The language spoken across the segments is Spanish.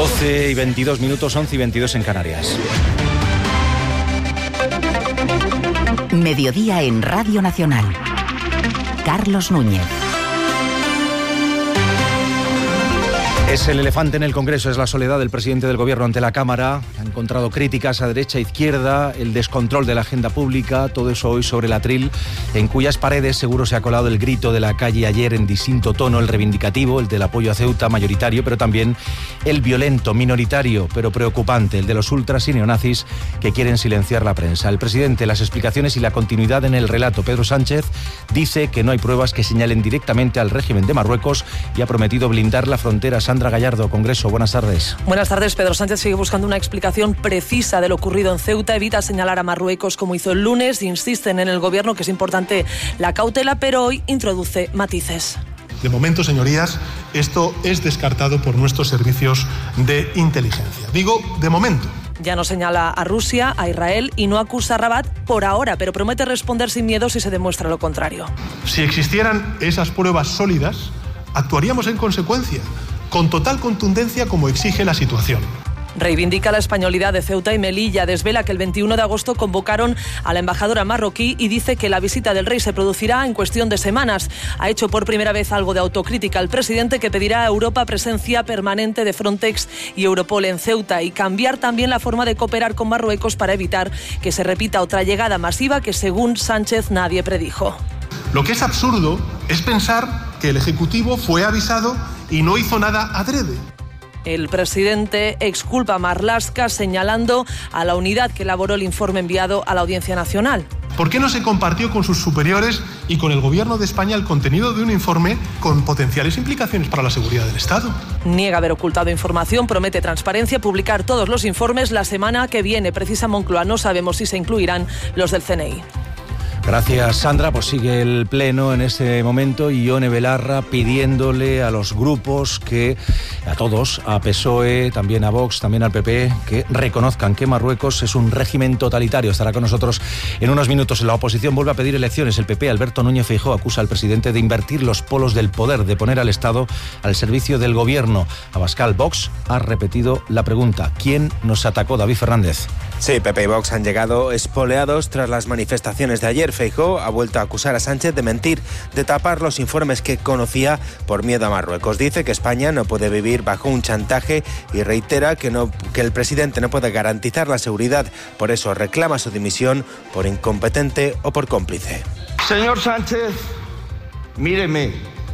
12 y 22 minutos, 11 y 22 en Canarias. Mediodía en Radio Nacional. Carlos Núñez. Es el elefante en el Congreso, es la soledad del presidente del Gobierno ante la Cámara. Ha encontrado críticas a derecha e izquierda, el descontrol de la agenda pública, todo eso hoy sobre el atril, en cuyas paredes seguro se ha colado el grito de la calle ayer en distinto tono, el reivindicativo, el del apoyo a Ceuta mayoritario, pero también el violento, minoritario, pero preocupante, el de los ultras y neonazis que quieren silenciar la prensa. El presidente, las explicaciones y la continuidad en el relato. Pedro Sánchez dice que no hay pruebas que señalen directamente al régimen de Marruecos y ha prometido blindar la frontera. Sandra Gallardo, Congreso, buenas tardes. Buenas tardes. Pedro Sánchez sigue buscando una explicación precisa de lo ocurrido en Ceuta, evita señalar a Marruecos como hizo el lunes, insisten en el Gobierno que es importante la cautela, pero hoy introduce matices. De momento, señorías, esto es descartado por nuestros servicios de inteligencia. Digo, de momento. Ya no señala a Rusia, a Israel y no acusa a Rabat por ahora, pero promete responder sin miedo si se demuestra lo contrario. Si existieran esas pruebas sólidas, actuaríamos en consecuencia, con total contundencia como exige la situación. Reivindica la españolidad de Ceuta y Melilla, desvela que el 21 de agosto convocaron a la embajadora marroquí y dice que la visita del rey se producirá en cuestión de semanas. Ha hecho por primera vez algo de autocrítica el presidente, que pedirá a Europa presencia permanente de Frontex y Europol en Ceuta y cambiar también la forma de cooperar con Marruecos para evitar que se repita otra llegada masiva que, según Sánchez, nadie predijo. Lo que es absurdo es pensar que el Ejecutivo fue avisado y no hizo nada adrede. El presidente exculpa a Marlaska señalando a la unidad que elaboró el informe enviado a la Audiencia Nacional. ¿Por qué no se compartió con sus superiores y con el Gobierno de España el contenido de un informe con potenciales implicaciones para la seguridad del Estado? Niega haber ocultado información, promete transparencia, publicar todos los informes la semana que viene. Precisa Moncloa, no sabemos si se incluirán los del CNI. Gracias, Sandra. Pues sigue el pleno en este momento y Ione Belarra pidiéndole a los grupos que, a todos, a PSOE, también a Vox, también al PP, que reconozcan que Marruecos es un régimen totalitario. Estará con nosotros en unos minutos. La oposición vuelve a pedir elecciones. El PP, Alberto Núñez Feijóo, acusa al presidente de invertir los polos del poder, de poner al Estado al servicio del gobierno. Abascal, Vox ha repetido la pregunta: ¿quién nos atacó? David Fernández. Sí, PP y Vox han llegado espoleados tras las manifestaciones de ayer. Feijóo ha vuelto a acusar a Sánchez de mentir, de tapar los informes que conocía por miedo a Marruecos. Dice que España no puede vivir bajo un chantaje y reitera que el presidente no puede garantizar la seguridad. Por eso reclama su dimisión por incompetente o por cómplice. Señor Sánchez, míreme,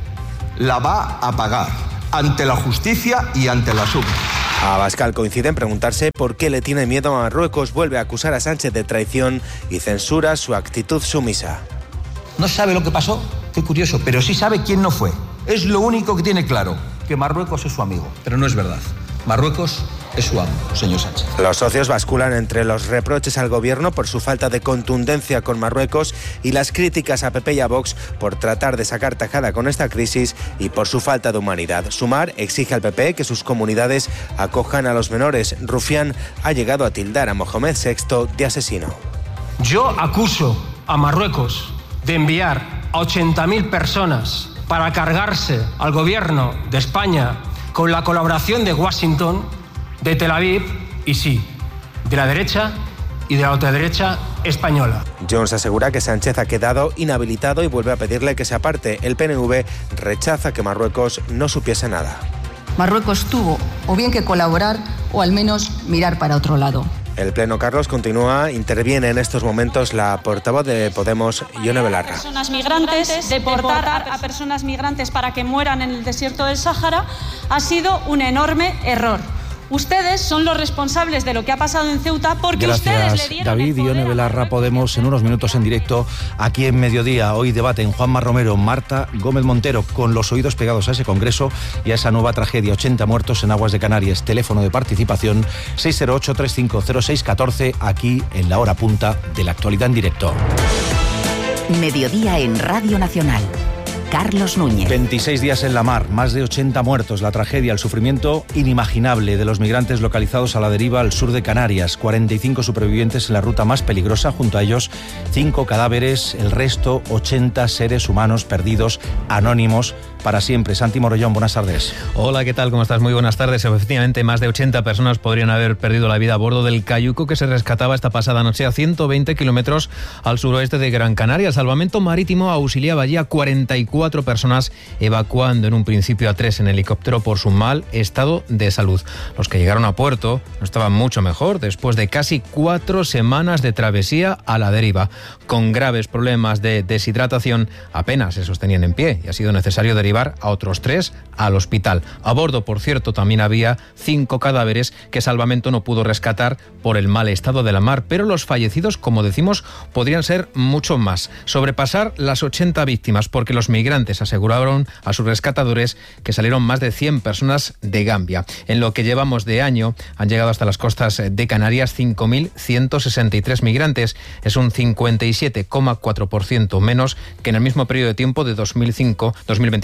la va a pagar ante la justicia y ante la SUB. Abascal coincide en preguntarse por qué le tiene miedo a Marruecos, vuelve a acusar a Sánchez de traición y censura su actitud sumisa. No sabe lo que pasó, qué curioso, pero sí sabe quién no fue. Es lo único que tiene claro, que Marruecos es su amigo. Pero no es verdad. Marruecos es su amo, señor Sánchez. Los socios basculan entre los reproches al gobierno por su falta de contundencia con Marruecos y las críticas a PP y a Vox por tratar de sacar tajada con esta crisis y por su falta de humanidad. Sumar exige al PP que sus comunidades acojan a los menores. Rufián ha llegado a tildar a Mohamed VI de asesino. Yo acuso a Marruecos de enviar a 80.000 personas para cargarse al gobierno de España con la colaboración de Washington, de Tel Aviv y sí, de la derecha y de la ultraderecha española. Jones asegura que Sánchez ha quedado inhabilitado y vuelve a pedirle que se aparte. El PNV rechaza que Marruecos no supiese nada. Marruecos tuvo o bien que colaborar o al menos mirar para otro lado. El pleno, Carlos, continúa. Interviene en estos momentos la portavoz de Podemos, Ione Belarra. Personas migrantes, deportar a personas migrantes para que mueran en el desierto del Sáhara ha sido un enorme error. Ustedes son los responsables de lo que ha pasado en Ceuta porque ustedes le dieron David. Ione Belarra, Podemos, en unos minutos en directo aquí en Mediodía. Hoy debaten Juanma Romero, Marta Gómez Montero, con los oídos pegados a ese congreso y a esa nueva tragedia. 80 muertos en aguas de Canarias. Teléfono de participación 608-350614, aquí en la hora punta de la actualidad en directo. Mediodía en Radio Nacional. Carlos Núñez. 26 días en la mar, más de 80 muertos, la tragedia, el sufrimiento inimaginable de los migrantes localizados a la deriva al sur de Canarias. 45 supervivientes en la ruta más peligrosa, junto a ellos 5 cadáveres, el resto 80 seres humanos perdidos, anónimos, para siempre. Santi Morollón, buenas tardes. Hola, ¿qué tal? ¿Cómo estás? Muy buenas tardes. Efectivamente, más de 80 personas podrían haber perdido la vida a bordo del cayuco que se rescataba esta pasada noche a 120 kilómetros al suroeste de Gran Canaria. El salvamento marítimo auxiliaba allí a 44 personas, evacuando en un principio a 3 en helicóptero por su mal estado de salud. Los que llegaron a puerto no estaban mucho mejor después de casi 4 semanas de travesía a la deriva. Con graves problemas de deshidratación, apenas se sostenían en pie y ha sido necesario derivar a otros 3 al hospital. A bordo, por cierto, también había 5 cadáveres que Salvamento no pudo rescatar por el mal estado de la mar, pero los fallecidos, como decimos, podrían ser mucho más, sobrepasar las 80 víctimas, porque los migrantes aseguraron a sus rescatadores que salieron más de 100 personas de Gambia. En lo que llevamos de año, han llegado hasta las costas de Canarias 5.163 migrantes. Es un 57,4% menos que en el mismo periodo de tiempo de 2025,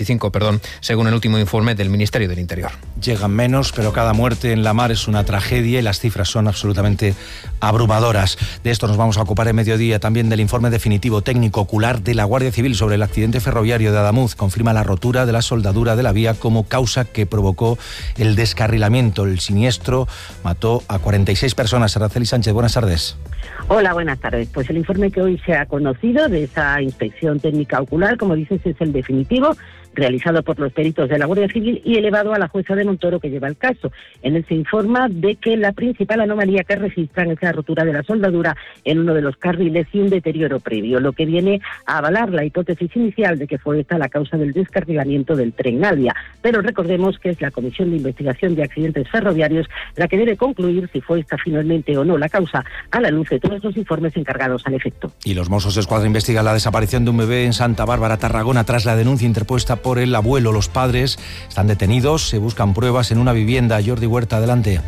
según el último informe del Ministerio del Interior. Llegan menos, pero cada muerte en la mar es una tragedia y las cifras son absolutamente abrumadoras. De esto nos vamos a ocupar en mediodía, también del informe definitivo técnico ocular de la Guardia Civil sobre el accidente ferroviario de Adamuz. Confirma la rotura de la soldadura de la vía como causa que provocó el descarrilamiento. El siniestro mató a 46 personas. Araceli Sánchez, buenas tardes. Hola, buenas tardes. Pues el informe que hoy se ha conocido de esa inspección técnica ocular, como dices, es el definitivo, realizado por los peritos de la Guardia Civil y elevado a la jueza de Montoro que lleva el caso. En él se informa de que la principal anomalía que registran es la rotura de la soldadura en uno de los carriles y un deterioro previo, lo que viene a avalar la hipótesis inicial de que fue esta la causa del descarrilamiento del tren Navia. Pero recordemos que es la Comisión de Investigación de Accidentes Ferroviarios la que debe concluir si fue esta finalmente o no la causa, a la luz de todos los informes encargados al efecto. Y los Mossos d'Esquadra investigan la desaparición de un bebé en Santa Bárbara, Tarragona, tras la denuncia interpuesta por el abuelo. Los padres están detenidos, se buscan pruebas en una vivienda. Jordi Huerta, adelante.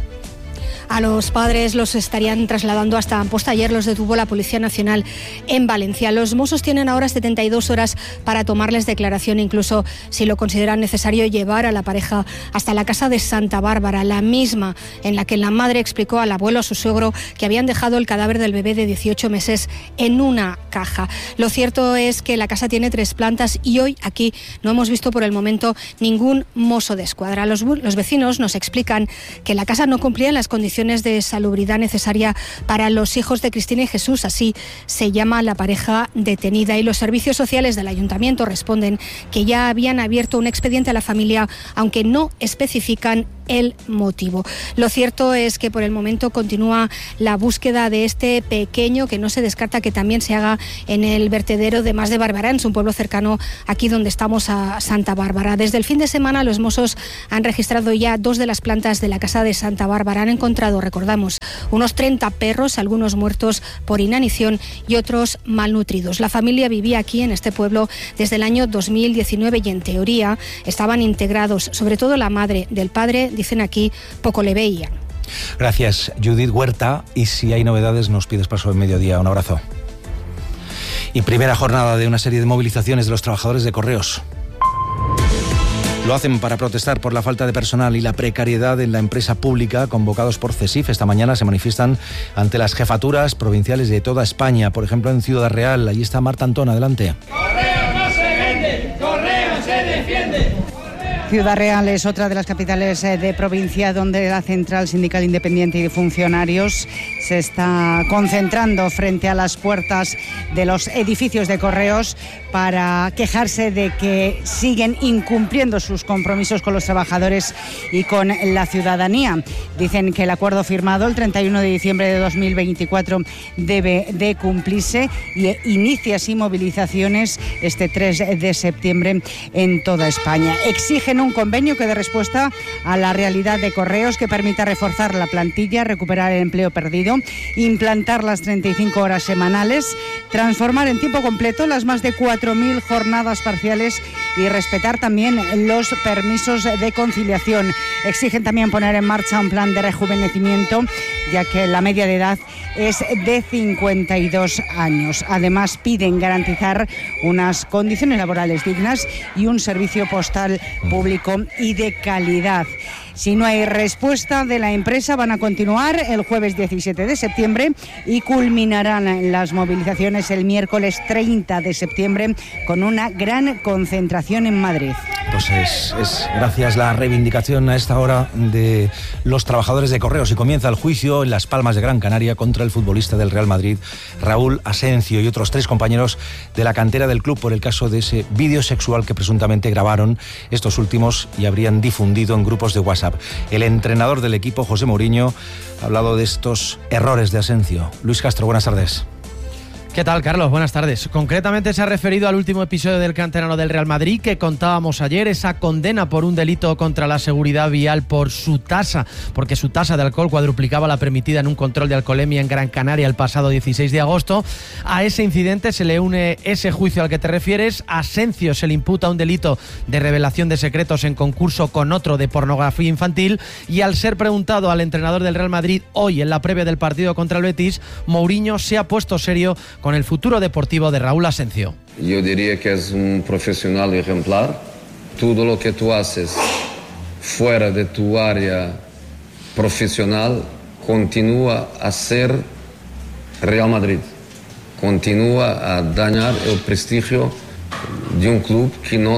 A los padres los estarían trasladando hasta Amposta. Ayer los detuvo la Policía Nacional en Valencia. Los Mossos tienen ahora 72 horas para tomarles declaración, incluso si lo consideran necesario, llevar a la pareja hasta la casa de Santa Bárbara, la misma en la que la madre explicó al abuelo, a su suegro, que habían dejado el cadáver del bebé de 18 meses en una caja. Lo cierto es que la casa tiene 3 plantas y hoy aquí no hemos visto por el momento ningún Mosso d'Esquadra. Los vecinos nos explican que la casa no cumplía las condiciones de salubridad necesaria para los hijos de Cristina y Jesús, así se llama la pareja detenida, y los servicios sociales del ayuntamiento responden que ya habían abierto un expediente a la familia, aunque no especifican el motivo. Lo cierto es que por el momento continúa la búsqueda de este pequeño, que no se descarta que también se haga en el vertedero de Mas de Barberans, un pueblo cercano aquí donde estamos, a Santa Bárbara. Desde el fin de semana los Mossos han registrado ya 2 de las plantas de la casa de Santa Bárbara. Han encontrado, recordamos, unos 30 perros, algunos muertos por inanición y otros malnutridos. La familia vivía aquí en este pueblo desde el año 2019 y en teoría estaban integrados, sobre todo la madre. Del padre, dicen aquí, poco le veían. Gracias, Judith Huerta. Y si hay novedades, nos pides paso en mediodía. Un abrazo. Y primera jornada de una serie de movilizaciones de los trabajadores de Correos. Lo hacen para protestar por la falta de personal y la precariedad en la empresa pública. Convocados por CESIF, esta mañana se manifiestan ante las jefaturas provinciales de toda España. Por ejemplo, en Ciudad Real. Allí está Marta Antón, adelante. Correo no se vende, Correo se defiende. Ciudad Real es otra de las capitales de provincia donde la Central Sindical Independiente y de Funcionarios se está concentrando frente a las puertas de los edificios de Correos para quejarse de que siguen incumpliendo sus compromisos con los trabajadores y con la ciudadanía. Dicen que el acuerdo firmado el 31 de diciembre de 2024 debe de cumplirse y inicia así movilizaciones este 3 de septiembre en toda España. Exigen un convenio que dé respuesta a la realidad de Correos, que permita reforzar la plantilla, recuperar el empleo perdido, implantar las 35 horas semanales, transformar en tiempo completo las más de 4.000 jornadas parciales y respetar también los permisos de conciliación. Exigen también poner en marcha un plan de rejuvenecimiento, ya que la media de edad es de 52 años. Además, piden garantizar unas condiciones laborales dignas y un servicio postal público y de calidad. Si no hay respuesta de la empresa, van a continuar el jueves 17 de septiembre y culminarán las movilizaciones el miércoles 30 de septiembre con una gran concentración en Madrid. Pues es gracias la reivindicación a esta hora de los trabajadores de Correos, y comienza el juicio en Las Palmas de Gran Canaria contra el futbolista del Real Madrid, Raúl Asencio, y otros 3 compañeros de la cantera del club por el caso de ese vídeo sexual que presuntamente grabaron estos últimos y habrían difundido en grupos de WhatsApp. El entrenador del equipo, José Mourinho, ha hablado de estos errores de Asencio. Luis Castro, buenas tardes. ¿Qué tal, Carlos? Buenas tardes. Concretamente se ha referido al último episodio del canterano del Real Madrid que contábamos ayer, esa condena por un delito contra la seguridad vial por su tasa, porque su tasa de alcohol cuadruplicaba la permitida en un control de alcoholemia en Gran Canaria el pasado 16 de agosto. A ese incidente se le une ese juicio al que te refieres. A Asencio se le imputa un delito de revelación de secretos en concurso con otro de pornografía infantil, y al ser preguntado al entrenador del Real Madrid hoy en la previa del partido contra el Betis, Mourinho se ha puesto serio con el futuro deportivo de Raúl Asencio. Yo diría que es un profesional ejemplar. Todo lo que tú haces fuera de tu área profesional continúa a ser Real Madrid, continúa a dañar el prestigio de un club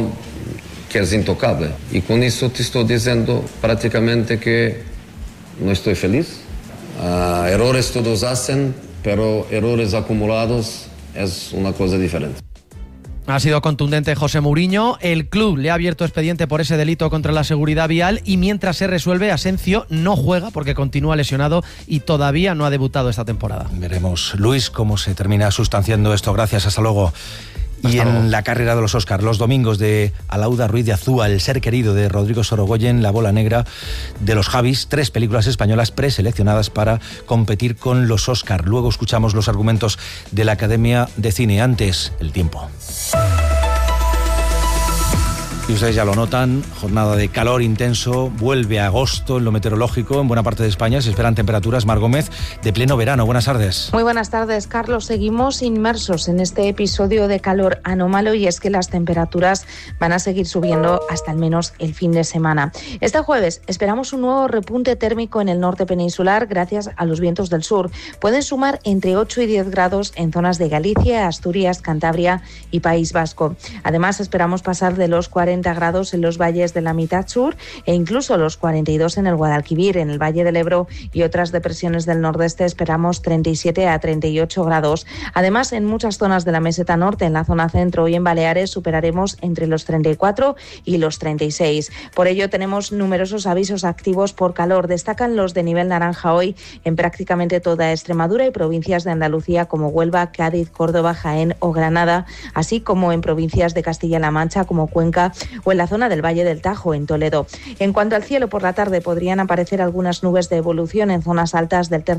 que es intocable. Y con eso te estoy diciendo prácticamente que no estoy feliz. Errores todos hacen, pero errores acumulados es una cosa diferente. Ha sido contundente José Mourinho. El club le ha abierto expediente por ese delito contra la seguridad vial, y mientras se resuelve, Asencio no juega porque continúa lesionado y todavía no ha debutado esta temporada. Veremos, Luis, cómo se termina sustanciando esto. Gracias, hasta luego. Y en la carrera de los Óscar, los domingos de Alauda Ruiz de Azúa, El ser querido de Rodrigo Sorogoyen, La bola negra de los Javis, 3 películas españolas preseleccionadas para competir con los Óscar. Luego escuchamos los argumentos de la Academia de Cine. Antes, el tiempo. Y ustedes ya lo notan, jornada de calor intenso, vuelve agosto en lo meteorológico, en buena parte de España se esperan temperaturas, Mar Gómez, de pleno verano. Buenas tardes. Muy buenas tardes, Carlos. Seguimos inmersos en este episodio de calor anómalo, y es que las temperaturas van a seguir subiendo hasta al menos el fin de semana. Este jueves esperamos un nuevo repunte térmico en el norte peninsular gracias a los vientos del sur. Pueden sumar entre 8 y 10 grados en zonas de Galicia, Asturias, Cantabria y País Vasco. Además, esperamos pasar de los 40 grados en los valles de la mitad sur e incluso los 42 en el Guadalquivir, en el Valle del Ebro y otras depresiones del nordeste esperamos 37 a 38 grados. Además, en muchas zonas de la meseta norte, en la zona centro y en Baleares superaremos entre los 34 y los 36. Por ello tenemos numerosos avisos activos por calor. Destacan los de nivel naranja hoy en prácticamente toda Extremadura y provincias de Andalucía como Huelva, Cádiz, Córdoba, Jaén o Granada, así como en provincias de Castilla-La Mancha como Cuenca o en la zona del Valle del Tajo, en Toledo. En cuanto al cielo, por la tarde podrían aparecer algunas nubes de evolución en zonas altas del tercio